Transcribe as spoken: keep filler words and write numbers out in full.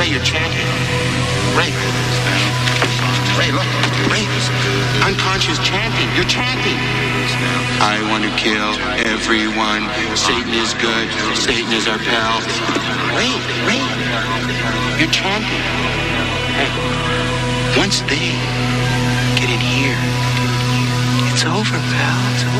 Ray, you're chanting. Ray. Ray, look. Ray. Unconscious chanting. You're chanting. I want to kill everyone. Satan is good. Satan is our pal. Ray, Ray. You're chanting. Once they get in here, it's over, pal. It's over.